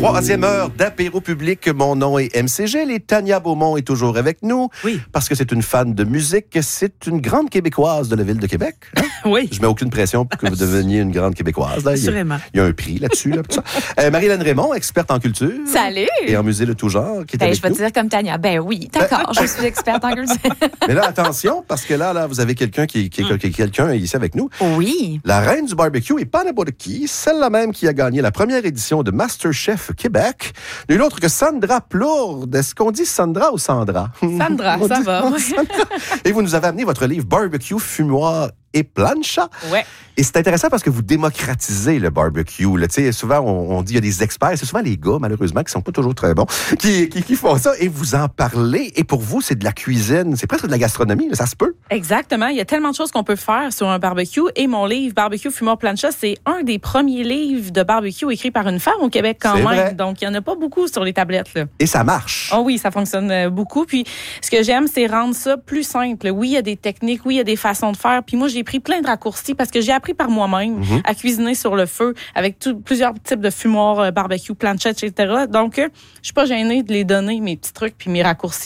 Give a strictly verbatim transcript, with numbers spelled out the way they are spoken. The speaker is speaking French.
Troisième heure d'apéro public. Mon nom est M C G. Et Tania Beaumont est toujours avec nous. Oui. Parce que c'est une fan de musique. C'est une grande Québécoise de la ville de Québec. Hein? Oui. Je mets aucune pression pour que vous deveniez une grande Québécoise. Là. Il, y a, Assurément. il y a un prix là-dessus. Là, pour ça. Euh, Marie-Hélène Raymond, experte en culture. Salut! Et en musée de tout genre, qui est Ben, avec je vais nous. te dire comme Tania. Ben oui, d'accord, je suis experte en culture. Mais là, attention, parce que là, là vous avez quelqu'un qui, qui, qui, qui quelqu'un ici avec nous. Oui. La reine du barbecue est pas n'importe qui, celle-là même qui a gagné la première édition de MasterChef Québec. Nul autre que Sandra Plourde. Est-ce qu'on dit Sandra ou Sandra? Sandra, On ça dit- va. on dit Sandra. Et vous nous avez amené votre livre Barbecue, fumoir et plancha. Ouais. Et c'est intéressant parce que vous démocratisez le barbecue. Là. Tu sais, souvent, on, on dit qu'il y a des experts. C'est souvent les gars, malheureusement, qui sont pas toujours très bons, qui, qui, qui font ça. Et vous en parlez. Et pour vous, c'est de la cuisine. C'est presque de la gastronomie. Là. Ça se peut. Exactement. Il y a tellement de choses qu'on peut faire sur un barbecue. Et mon livre, Barbecue, Fumoir, Plancha, c'est un des premiers livres de barbecue écrits par une femme au Québec quand C'est même. vrai. Donc, il n'y en a pas beaucoup sur les tablettes, là. Et ça marche. Oh oui, ça fonctionne euh, beaucoup. Puis, ce que j'aime, c'est rendre ça plus simple. Oui, il y a des techniques, oui, il y a des façons de faire. Puis moi, j'ai pris plein de raccourcis parce que j'ai appris par moi-même Mm-hmm. à cuisiner sur le feu avec tout, plusieurs types de fumoirs, euh, barbecue, plancha, et cetera. Donc, euh, je suis pas gênée de les donner, mes petits trucs puis mes raccourcis.